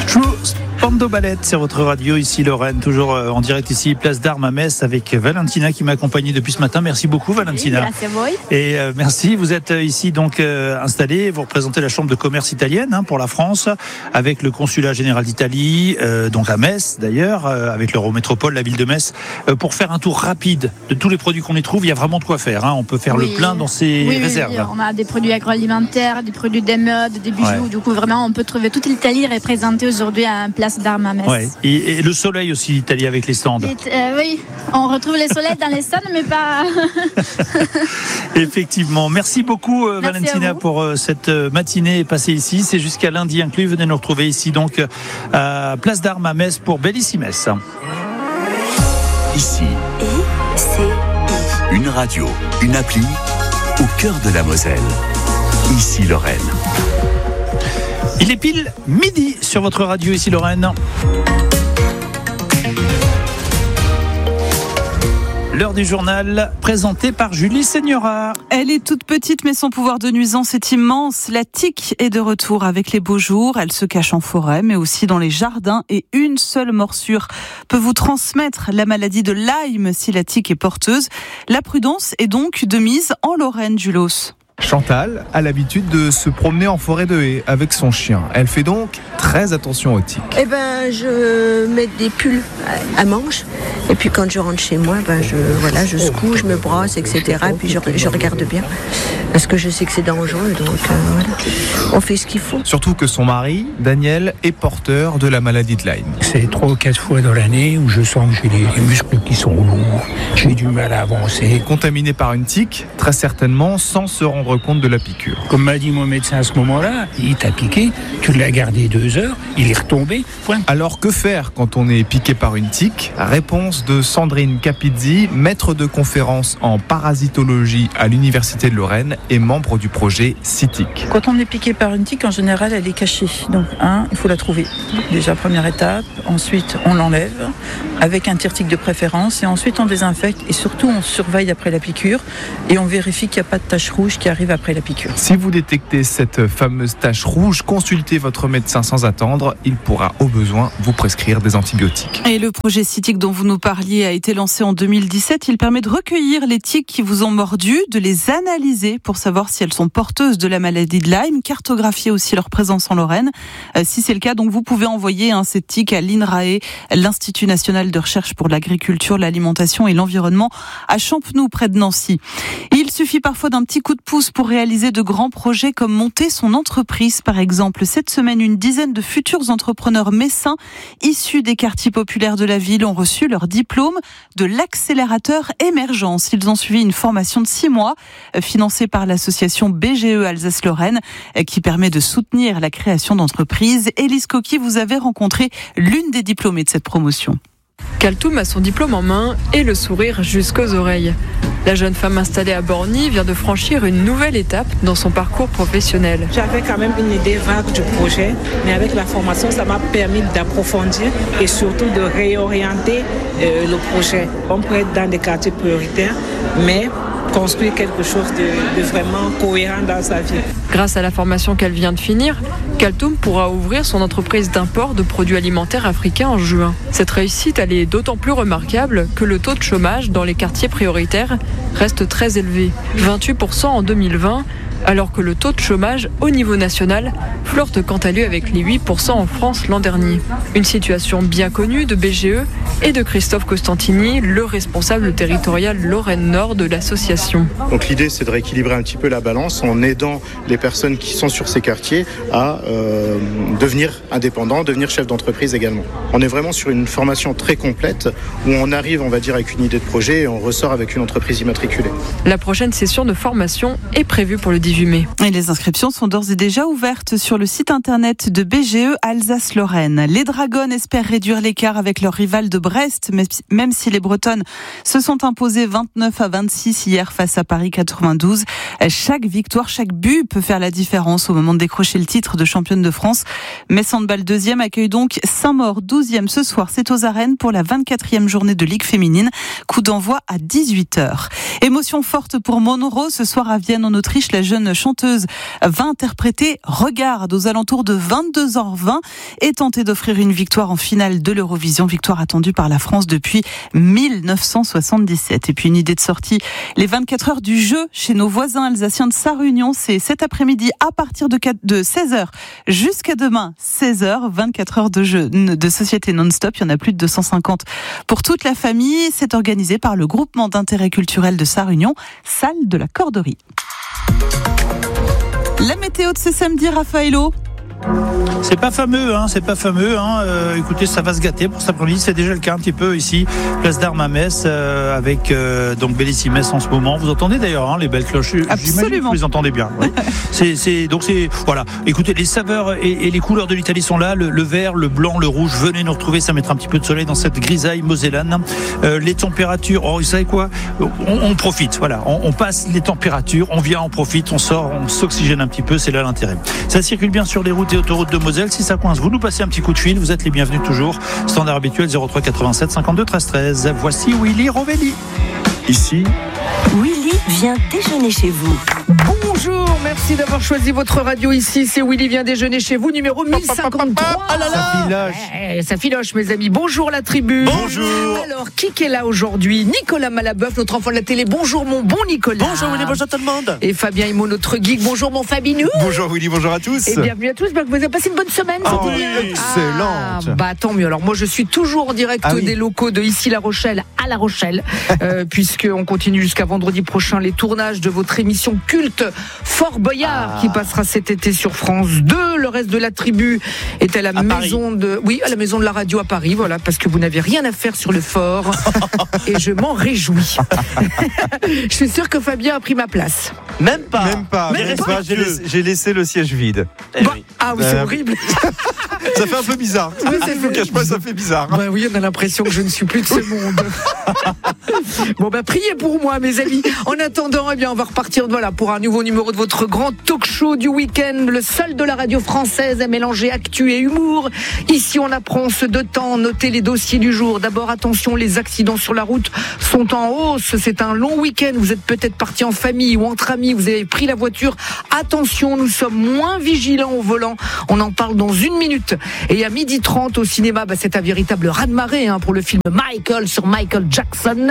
Spandau Ballet sur votre radio, ici Lorraine, toujours en direct ici, place d'Armes à Metz, avec Valentina qui m'accompagne depuis ce matin. Merci beaucoup Valentina. Merci à vous. Et merci, vous êtes ici donc installée, vous représentez la Chambre de commerce italienne pour la France, avec le consulat général d'Italie, donc à Metz d'ailleurs, avec l'Eurométropole, la ville de Metz, pour faire un tour rapide de tous les produits qu'on y trouve. Il y a vraiment de quoi faire, on peut faire le plein dans ces réserves. Oui, on a des produits agroalimentaires, des produits des modes, des bijoux, du coup vraiment on peut trouver toute l'Italie représentée aujourd'hui à place d'Armes à Metz. Ouais. Et le soleil aussi, l'Italie avec les stands. Oui, on retrouve les soleils dans les stands, mais pas... Effectivement. Merci beaucoup Valentina pour cette matinée passée ici. C'est jusqu'à lundi inclus. Venez nous retrouver ici donc à place d'Armes à Metz pour Bellissimès. Ici, une radio, une appli au cœur de la Moselle. Ici Lorraine. Il est pile midi sur votre radio, ici Lorraine. L'heure du journal, présentée par Julie Seigneura. Elle est toute petite, mais son pouvoir de nuisance est immense. La tique est de retour avec les beaux jours. Elle se cache en forêt, mais aussi dans les jardins. Et une seule morsure peut vous transmettre la maladie de Lyme si la tique est porteuse. La prudence est donc de mise en Lorraine, Julos. Chantal a l'habitude de se promener en forêt de haies avec son chien. Elle fait donc très attention aux tiques. Je mets des pulls à manches et puis quand je rentre chez moi, je secoue, je me brosse, etc. Et puis je regarde bien parce que je sais que c'est dangereux, donc on fait ce qu'il faut. Surtout que son mari, Daniel, est porteur de la maladie de Lyme. C'est 3 ou 4 fois dans l'année où je sens que j'ai les muscles qui sont lourds, j'ai du mal à avancer. Contaminé par une tique, très certainement sans se rendre compte de la piqûre. Comme m'a dit mon médecin à ce moment-là, il t'a piqué, tu l'as gardé 2 heures, il est retombé, point. Alors que faire quand on est piqué par une tique ? Réponse de Sandrine Capizzi, maître de conférence en parasitologie à l'Université de Lorraine et membre du projet CITIC. Quand on est piqué par une tique, en général, elle est cachée. Donc, il faut la trouver. Déjà, première étape. Ensuite, on l'enlève avec un tire-tique de préférence. Et ensuite, on désinfecte. Et surtout, on surveille après la piqûre. Et on vérifie qu'il n'y a pas de tache rouge qui arrive après la piqûre. Si vous détectez cette fameuse tache rouge, consultez votre médecin sans attendre. Il pourra au besoin vous prescrire des antibiotiques. Et le projet CITIC dont vous nous parliez a été lancé en 2017. Il permet de recueillir les tiques qui vous ont mordu, de les analyser pour savoir si elles sont porteuses de la maladie de Lyme, cartographier aussi leur présence en Lorraine. Si c'est le cas, donc vous pouvez envoyer ces tiques à l'INRAE, l'Institut national de recherche pour l'agriculture, l'alimentation et l'environnement, à Champenoux, près de Nancy. Il suffit parfois d'un petit coup de pouce pour réaliser de grands projets comme monter son entreprise, par exemple. Cette semaine, une dizaine de futurs entrepreneurs messins issus des quartiers populaires de la ville ont reçu leur diplôme de l'accélérateur Émergence. Ils ont suivi une formation de 6 mois financée par l'association BGE Alsace-Lorraine qui permet de soutenir la création d'entreprises. Élise Coqui, vous avez rencontré l'une des diplômées de cette promotion. Kaltoum a son diplôme en main et le sourire jusqu'aux oreilles. La jeune femme installée à Borny vient de franchir une nouvelle étape dans son parcours professionnel. J'avais quand même une idée vague du projet, mais avec la formation, ça m'a permis d'approfondir et surtout de réorienter le projet. On peut être dans des quartiers prioritaires, mais construire quelque chose de vraiment cohérent dans sa vie. Grâce à la formation qu'elle vient de finir, Kaltoum pourra ouvrir son entreprise d'import de produits alimentaires africains en juin. Cette réussite, elle est d'autant plus remarquable que le taux de chômage dans les quartiers prioritaires reste très élevé, 28% en 2020, alors que le taux de chômage au niveau national flirte quant à lui avec les 8% en France l'an dernier. Une situation bien connue de BGE et de Christophe Costantini, le responsable territorial Lorraine Nord de l'association. Donc l'idée, c'est de rééquilibrer un petit peu la balance en aidant les personnes qui sont sur ces quartiers à devenir indépendants, devenir chefs d'entreprise également. On est vraiment sur une formation très complète où on arrive, on va dire, avec une idée de projet et on ressort avec une entreprise immatriculée. La prochaine session de formation est prévue pour le 18 mai. Et les inscriptions sont d'ores et déjà ouvertes sur le site internet de BGE Alsace-Lorraine. Les Dragons espèrent réduire l'écart avec leur rival de Brest, même si les Bretonnes se sont imposées 29-26 hier face à Paris 92. Chaque victoire, chaque but peut faire la différence au moment de décrocher le titre de championne de France. Metz Handball 2e accueille donc Saint-Maur 12e ce soir. C'est aux arènes pour la 24e journée de Ligue féminine. Coup d'envoi à 18h. Émotion forte pour Monroe ce soir à Vienne en Autriche. La jeune jeune chanteuse va interpréter Regarde aux alentours de 22h20 et tenter d'offrir une victoire en finale de l'Eurovision, victoire attendue par la France depuis 1977. Et puis une idée de sortie, les 24 heures du jeu chez nos voisins alsaciens de Sarre-Union, c'est cet après-midi à partir de 16h jusqu'à demain 16h, 24 heures de jeu de société non-stop. Il y en a plus de 250 pour toute la famille. C'est organisé par le groupement d'intérêt culturel de Sarre-Union, salle de la Corderie. La météo de ce samedi, Raphaëlo. C'est pas fameux, écoutez, ça va se gâter pour cet après-midi. C'est déjà le cas un petit peu ici, place d'Armes à Metz, avec donc Bellissi-Metz en ce moment. Vous entendez d'ailleurs les belles cloches. J'imagine que vous les entendez bien. Oui. Voilà. Écoutez, les saveurs et les couleurs de l'Italie sont là. Le vert, le blanc, le rouge. Venez nous retrouver. Ça mettra un petit peu de soleil dans cette grisaille mosellane. Les températures. Vous savez quoi ? On profite. Voilà. On passe les températures. On vient, on profite, on sort, on s'oxygène un petit peu. C'est là l'intérêt. Ça circule bien sur les routes et autoroutes de Moselle. Si ça coince, vous nous passez un petit coup de fil. Vous êtes les bienvenus toujours. Standard habituel 03 87 52 13 13. Voici Willy Rovelli. Ici, Willy vient déjeuner chez vous. Bonjour, merci d'avoir choisi votre radio ici. C'est Willy vient déjeuner chez vous, numéro 1053. Ah là là, ça filoche. Ça filoche, mes amis. Bonjour la tribu. Bonjour. Alors, qui est là aujourd'hui ? Nicolas Malabeuf, notre enfant de la télé. Bonjour mon bon Nicolas. Bonjour Willy, bonjour tout le monde. Et Fabien Himo, notre geek. Bonjour mon Fabinou. Bonjour Willy, bonjour à tous. Et bienvenue à tous. Vous avez passé une bonne semaine. Oui, excellente. Tant mieux. Alors moi, je suis toujours en direct des locaux de ici La Rochelle à La Rochelle, puisqu'on continue jusqu'à vendredi prochain les tournages de votre émission culte Fort Boyard qui passera cet été sur France 2. Le reste de la tribu est à la maison à la maison de la radio à Paris, voilà, parce que vous n'avez rien à faire sur le fort et je m'en réjouis. Je suis sûr que Fabien a pris ma place. Même pas. J'ai laissé le siège vide. C'est horrible. Ça fait un peu bizarre. Je ne vous cache pas, ça fait bizarre. Oui, on a l'impression que je ne suis plus de ce monde. Priez pour moi, mes amis. En attendant, on va repartir pour un nouveau numéro de votre grand talk show du week-end, le seul de la radio française à mélanger actu et humour. Ici, on apprend, on se détend, notez les dossiers du jour. D'abord, attention, les accidents sur la route sont en hausse. C'est un long week-end. Vous êtes peut-être parti en famille ou entre amis. Vous avez pris la voiture. Attention, nous sommes moins vigilants au volant. On en parle dans une minute. Et à 12h30 au cinéma, c'est un véritable raz-de-marée pour le film Michael sur Michael Jackson.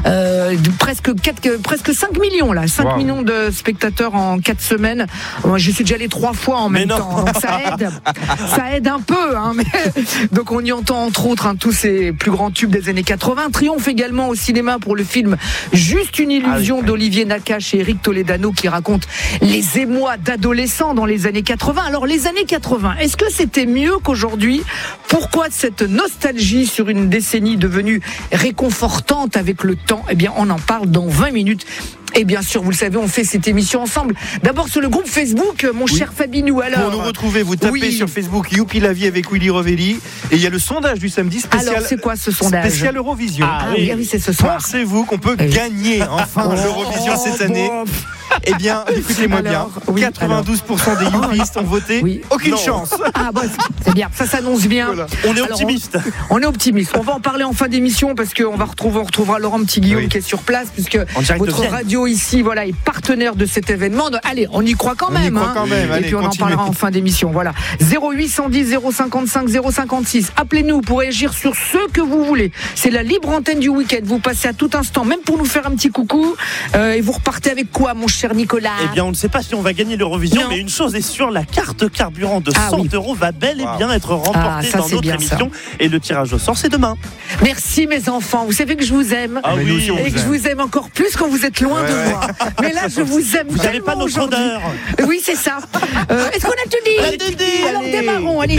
Presque 5 millions là, 5 millions de spectateurs en 4 semaines. Moi, je suis déjà allé 3 fois en même temps, donc ça aide un peu. Donc on y entend entre autres tous ces plus grands tubes des années 80. Triomphe également au cinéma pour le film Juste une illusion d'Olivier Nakache et Eric Toledano qui raconte les émois d'adolescents dans les années 80. Alors les années 80, est-ce que c'était mieux qu'aujourd'hui ? Pourquoi cette nostalgie sur une décennie devenue réconfortante avec le temps ? On en parle dans 20 minutes. Et bien sûr, vous le savez, on fait cette émission ensemble. D'abord sur le groupe Facebook, mon cher Fabinou. Alors, pour nous retrouver, vous tapez sur Facebook Youpi la vie avec Willy Rovelli. Et il y a le sondage du samedi spécial. Alors, c'est quoi ce sondage ? Spécial Eurovision. Oui, c'est ce soir. Pensez-vous qu'on peut gagner enfin l'Eurovision cette année ? Eh bien, écoutez-moi bien. 92% des youpistes ont voté. Aucune chance. C'est bien. Ça s'annonce bien. Voilà. On est optimiste. On est optimiste. On va en parler en fin d'émission parce qu'on retrouvera Laurent Petit-Guillaume qui est sur place puisque votre radio ici, est partenaire de cet événement. Allez, on y croit quand même. Et puis on en parlera en fin d'émission. Voilà. 0810 055 056. Appelez-nous pour réagir sur ce que vous voulez. C'est la libre antenne du week-end. Vous passez à tout instant, même pour nous faire un petit coucou. Et vous repartez avec quoi, mon cher Nicolas ? Eh bien, on ne sait pas si on va gagner l'Eurovision, mais une chose est sûre, la carte carburant de 100 € va bel et bien être remportée dans notre émission. Et le tirage au sort, c'est demain. Merci mes enfants. Vous savez que je vous aime. Et que je vous aime encore plus quand vous êtes loin de moi. Mais là, je vous aime. Vous n'avez pas notre odeur. Oui, c'est ça. Est-ce qu'on a tout dit ? Alors démarrons. Allez.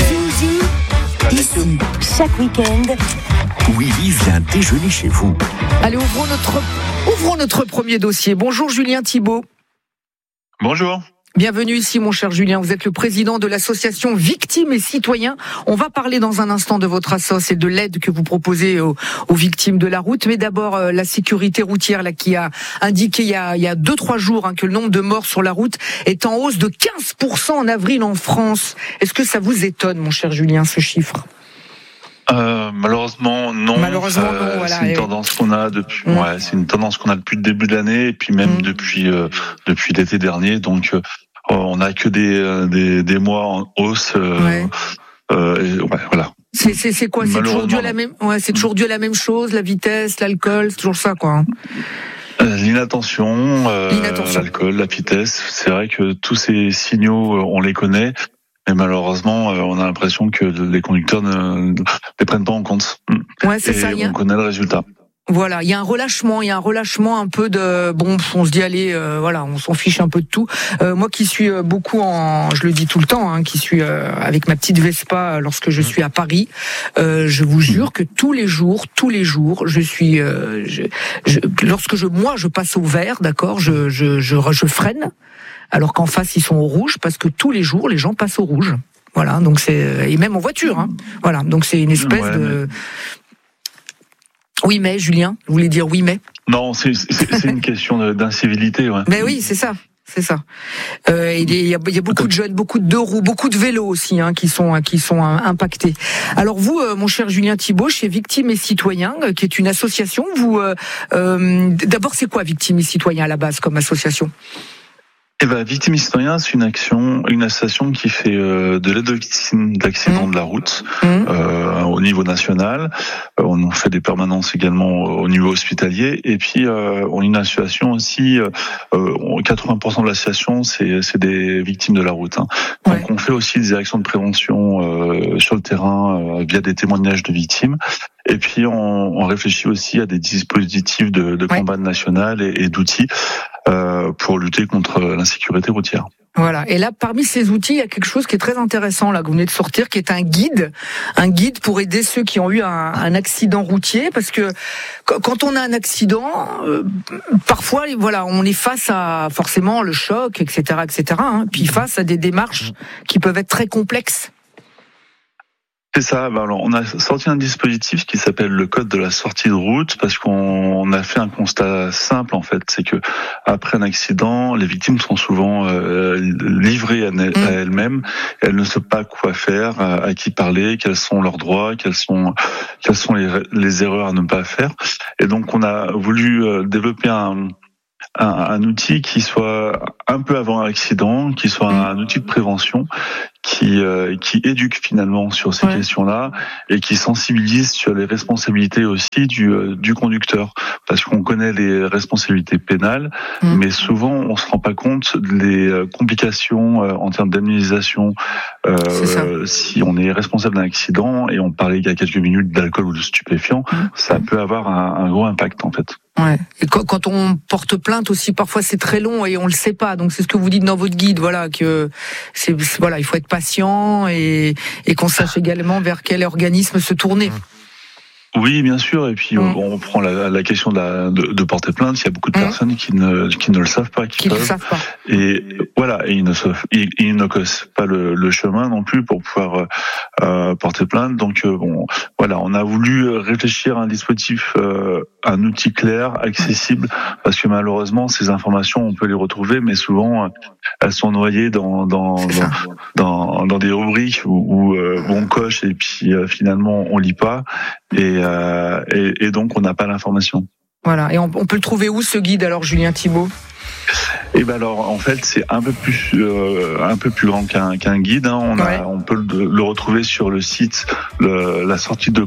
Ici, chaque week-end, Willy vient déjeuner chez vous. Allez, ouvrons notre premier dossier. Bonjour Julien Thibault. Bonjour. Bienvenue ici, mon cher Julien. Vous êtes le président de l'association Victimes et Citoyens. On va parler dans un instant de votre assoce et de l'aide que vous proposez aux victimes de la route. Mais d'abord, la sécurité routière qui a indiqué il y a 2-3 jours que le nombre de morts sur la route est en hausse de 15% en avril en France. Est-ce que ça vous étonne, mon cher Julien, ce chiffre ? Malheureusement non. Voilà, c'est une tendance qu'on a depuis. C'est une tendance qu'on a depuis le début de l'année et puis même depuis l'été dernier. Donc on n'a que des mois en hausse. Voilà. C'est quoi? C'est toujours dû à la même. C'est toujours dû à la même chose, la vitesse, l'alcool, c'est toujours ça, quoi. L'inattention, l'alcool, la vitesse. C'est vrai que tous ces signaux, on les connaît. Et malheureusement, on a l'impression que les conducteurs ne les prennent pas en compte. Ouais, c'est ça. On connaît le résultat. Voilà, il y a un relâchement un peu de on se dit allez, on s'en fiche un peu de tout. Moi qui suis beaucoup je le dis tout le temps, qui suis avec ma petite Vespa lorsque je suis à Paris, je vous jure que tous les jours, je suis, lorsque je passe au vert, d'accord, je freine. Alors qu'en face ils sont au rouge, parce que tous les jours les gens passent au rouge. Voilà, donc et même en voiture. Voilà, donc c'est une espèce de. Oui mais Julien, vous voulez dire oui mais? Non, c'est une question d'incivilité. Ouais. Mais oui, c'est ça. Il y a beaucoup de jeunes, beaucoup de deux roues, beaucoup de vélos aussi qui sont impactés. Alors vous, mon cher Julien Thibault, chez Victimes et Citoyens, qui est une association, vous d'abord c'est quoi Victimes et Citoyens à la base comme association? Victimes et Citoyens, c'est une association qui fait de l'aide aux victimes d'accidents de la route au niveau national. On fait des permanences également au niveau hospitalier. Et puis, on a une association aussi, 80% de l'association, c'est des victimes de la route. Donc, on fait aussi des actions de prévention sur le terrain via des témoignages de victimes. Et puis, on réfléchit aussi à des dispositifs de combat national et d'outils pour lutter contre l'insécurité routière. Voilà. Et là, parmi ces outils, il y a quelque chose qui est très intéressant là que vous venez de sortir, qui est un guide pour aider ceux qui ont eu un accident routier, parce que quand on a un accident, parfois, on est face à forcément le choc, etc., puis face à des démarches qui peuvent être très complexes. C'est ça. Alors, on a sorti un dispositif qui s'appelle le code de la sortie de route parce qu'on a fait un constat simple en fait, c'est que après un accident, les victimes sont souvent livrées à elles-mêmes. Elles ne savent pas quoi faire, à qui parler, quels sont leurs droits, quelles sont les erreurs à ne pas faire. Et donc, on a voulu développer un outil qui soit un peu avant l'accident, qui soit un outil de prévention, qui éduque finalement sur ces questions-là et qui sensibilise sur les responsabilités aussi du conducteur, parce qu'on connaît les responsabilités pénales, mais souvent on se rend pas compte des complications en termes d'indemnisation si on est responsable d'un accident. Et on parlait il y a quelques minutes d'alcool ou de stupéfiants, ça peut avoir un gros impact en fait. Ouais. Et quand on porte plainte aussi, parfois c'est très long et on le sait pas. Donc c'est ce que vous dites dans votre guide, que il faut être patient et qu'on sache également vers quel organisme se tourner. Oui, bien sûr. Et puis on prend la question de porter plainte. Il y a beaucoup de personnes qui ne le savent pas, qui peuvent. Et voilà, et ils ne connaissent pas le chemin non plus pour pouvoir porter plainte. Donc on a voulu réfléchir à un dispositif, un outil clair, accessible, parce que malheureusement ces informations on peut les retrouver, mais souvent elles sont noyées dans des rubriques où on coche et puis finalement on lit pas. Et donc on n'a pas l'information. Voilà. Et on peut le trouver où ce guide alors, Julien Thibault? Alors en fait c'est un peu plus grand qu'un guide. On peut le retrouver sur le site la sortie de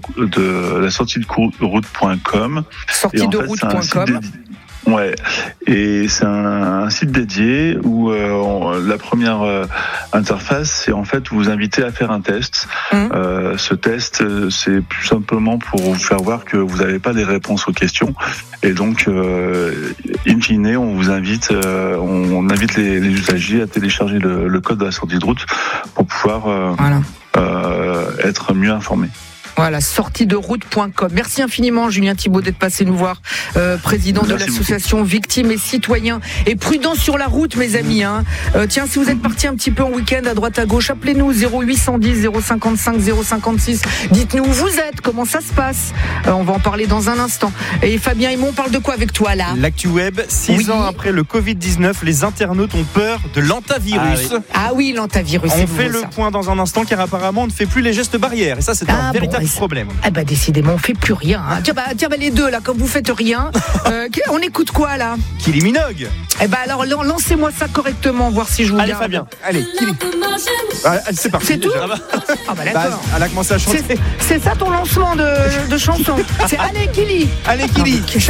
route.com. Sortie de route.com. Ouais, et c'est un site dédié où la première interface, c'est en fait vous inviter à faire un test. Ce test, c'est plus simplement pour vous faire voir que vous n'avez pas les réponses aux questions. Et donc, in fine, on vous invite, on invite les usagers à télécharger le code de la sortie de route pour pouvoir être mieux informés. Voilà, sortie-de-route.com. Merci infiniment, Julien Thibault, d'être passé nous voir, président de l'association Victimes et Citoyens. Et prudence sur la route, mes amis. Tiens, si vous êtes partis un petit peu en week-end à droite à gauche, appelez-nous 0810 055 056. Dites-nous où vous êtes, comment ça se passe. On va en parler dans un instant. Et Fabien Himon, on parle de quoi avec toi là? L'actu web, 6 ans après le Covid-19, les internautes ont peur de l'antavirus. Ah oui, l'antavirus. On fait le point dans un instant, car apparemment on ne fait plus les gestes barrières. Et ça, c'est un véritable problème. Eh ben, décidément, on fait plus rien. Hein. Tiens, les deux, là, comme vous faites rien, on écoute quoi, là? Kylie Minogue. Eh ben, alors, lancez-moi ça correctement, voir si je vous garde. Allez, Fabien. Allez, Kylie. C'est parti. C'est tout? Ah bah d'accord. Elle a commencé à chanter. C'est ça ton lancement de chanson. C'est Allez, Kylie. Allez, Kylie.